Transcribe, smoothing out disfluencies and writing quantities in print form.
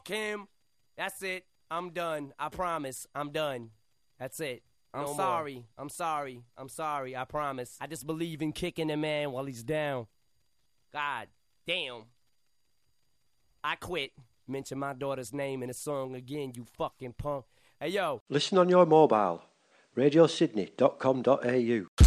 Fuck him. That's it. I'm done. I promise. I'm done. That's it. I'm sorry. I'm sorry. I'm sorry. I promise. I just believe in kicking a man while he's down. God damn. I quit. Mention my daughter's name in a song again, you fucking punk. Hey, yo. Listen on your mobile. radiosydney.com.au